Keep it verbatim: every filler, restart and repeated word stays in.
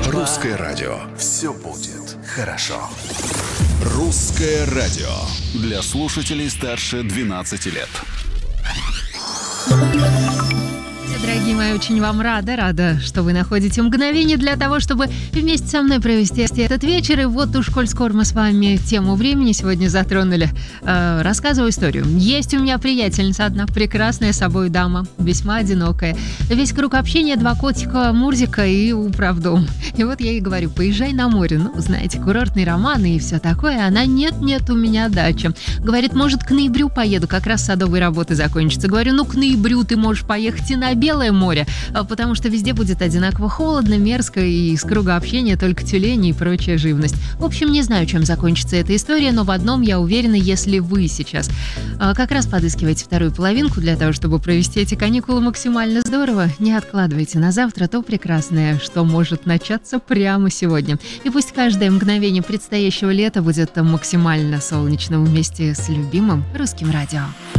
Русское радио. Все будет хорошо. Русское радио. Для слушателей старше двенадцати лет. Дорогие мои, очень вам рада, рада, что вы находите мгновение для того, чтобы вместе со мной провести этот вечер. И вот уж, коль скоро мы с вами тему времени сегодня затронули, э, рассказываю историю. Есть у меня приятельница одна, прекрасная собой дама, весьма одинокая. Весь круг общения — два котика, Мурзика и управдом. И вот я ей говорю: поезжай на море, ну, знаете, курортные романы и все такое. Она: нет-нет, у меня дача. Говорит: может, к ноябрю поеду, как раз садовые работы закончатся. Говорю: ну, к ноябрю ты можешь поехать и на Белое море, потому что везде будет одинаково холодно, мерзко, и из круга общения только тюлени и прочая живность. В общем, не знаю, чем закончится эта история, но в одном я уверена: если вы сейчас как раз подыскиваете вторую половинку для того, чтобы провести эти каникулы максимально здорово, не откладывайте на завтра то прекрасное, что может начаться прямо сегодня. И пусть каждое мгновение предстоящего лета будет максимально солнечным вместе с любимым Русским радио.